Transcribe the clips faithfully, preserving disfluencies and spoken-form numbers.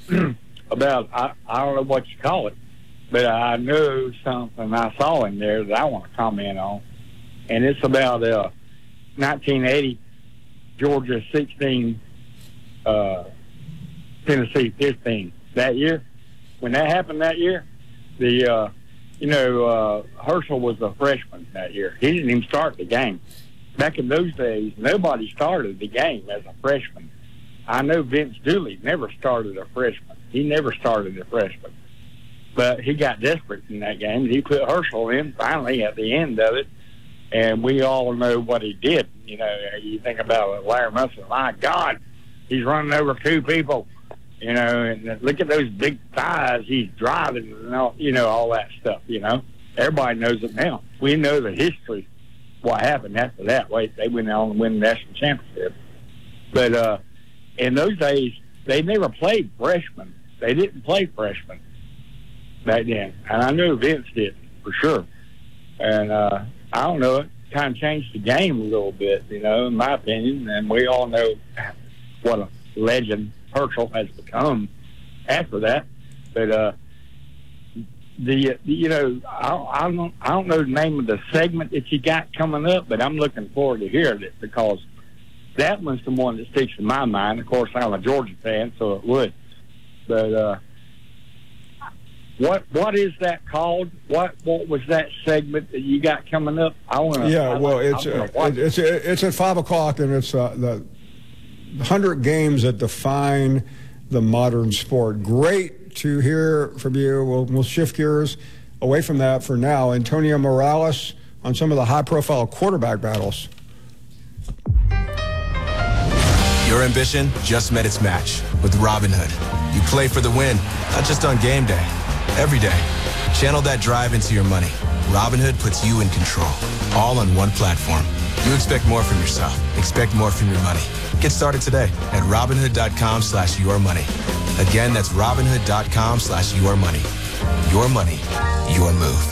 about, I, I don't know what you call it, but I know something I saw in there that I want to comment on. And it's about uh, nineteen eighty, Georgia sixteen, uh, Tennessee fifteen. That year, when that happened that year, the, uh, you know, uh, Herschel was a freshman that year. He didn't even start the game. Back in those days, nobody started the game as a freshman. I know Vince Dooley never started a freshman. He never started a freshman. But he got desperate in that game. He put Herschel in finally at the end of it, and we all know what he did. You know, you think about it, Larry Munson, my God, he's running over two people. You know, and look at those big thighs he's driving and all, you know, all that stuff, you know. Everybody knows it now. We know the history, what happened after that. Wait, they went on to win the national championship. But uh, in those days, they never played freshmen. They didn't play freshmen back then. And I knew Vince did, for sure. And uh, I don't know, it kind of changed the game a little bit, you know, in my opinion. And we all know what a legend Herschel has become after that. But, uh, the, you know, I, I don't I don't know the name of the segment that you got coming up, but I'm looking forward to hearing it because that one's the one that sticks in my mind. Of course, I'm a Georgia fan, so it would. But uh, what what is that called? What what was that segment that you got coming up? I want to. Yeah, I well, like, it's uh, it, it's it's at five o'clock, and it's uh, the hundred games that define the modern sport. Great to hear from you. We'll, we'll shift gears away from that for now. Antonio Morales on some of the high-profile quarterback battles. Your ambition just met its match with Robinhood. You play for the win, not just on game day, every day. Channel that drive into your money. Robinhood puts you in control, all on one platform. You expect more from yourself. Expect more from your money. Get started today at Robinhood.com slash your money. Again, that's Robinhood.com slash your money. Your money, your move.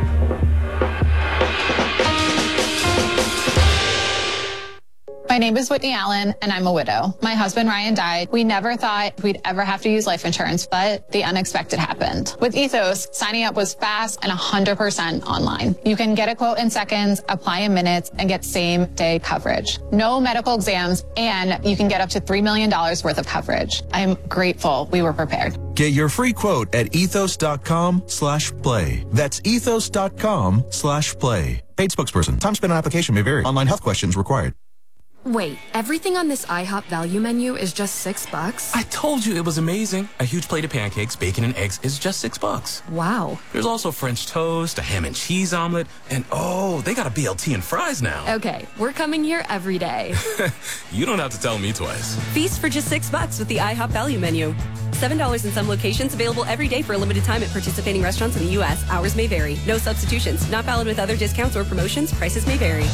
My name is Whitney Allen, and I'm a widow. My husband, Ryan, died. We never thought we'd ever have to use life insurance, but the unexpected happened. With Ethos, signing up was fast and one hundred percent online. You can get a quote in seconds, apply in minutes, and get same-day coverage. No medical exams, and you can get up to three million dollars worth of coverage. I'm grateful we were prepared. Get your free quote at ethos.com slash play. That's ethos.com slash play. Paid spokesperson. Time spent on application may vary. Online health questions required. Wait, everything on this IHOP value menu is just six bucks? I told you it was amazing. A huge plate of pancakes, bacon, and eggs is just six bucks. Wow. There's also French toast, a ham and cheese omelet, and oh, they got a B L T and fries now. Okay, we're coming here every day. You don't have to tell me twice. Feast for just six bucks with the IHOP value menu. Seven dollars in some locations, available every day for a limited time at participating restaurants in the U S. Hours may vary. No substitutions. Not valid with other discounts or promotions. Prices may vary.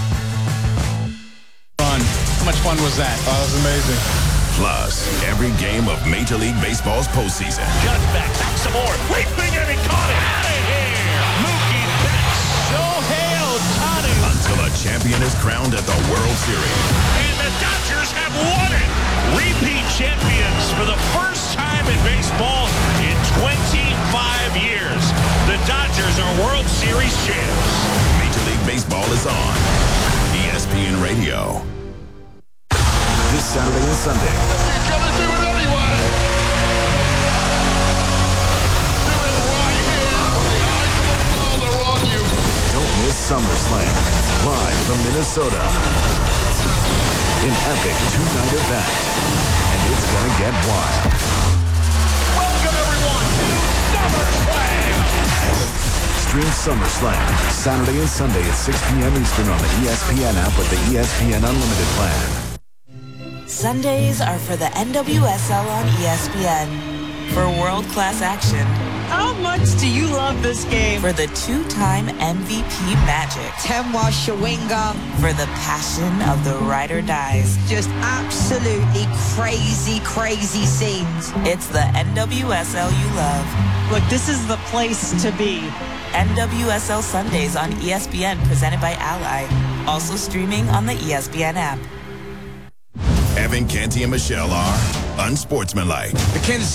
How much fun was that? Oh, that was amazing. Plus, every game of Major League Baseball's postseason. Judge back, back some more. Leaping and he caught it. Out of here. Mookie Betts. Shohei Ohtani. Until a champion is crowned at the World Series. And the Dodgers have won it. Repeat champions for the first time in baseball in twenty-five years. The Dodgers are World Series champs. Major League Baseball is on E S P N Radio. This Saturday and Sunday. He's gonna do it anyway. Do it right here. The eyes of the world are on you. Don't miss SummerSlam, live from Minnesota. An epic two-night event, and it's gonna get wild. Welcome everyone to SummerSlam. Stream SummerSlam Saturday and Sunday at six p.m. Eastern on the E S P N app with the E S P N Unlimited plan. Sundays are for the N W S L on E S P N. For world-class action. How much do you love this game? For the two-time M V P magic. Temwa Shawinga. For the passion of the ride or dies. Just absolutely crazy, crazy scenes. It's the N W S L you love. Look, this is the place to be. N W S L Sundays on E S P N, presented by Ally. Also streaming on the E S P N app. Evan, Canty, and Michelle are unsportsmanlike. The Kansas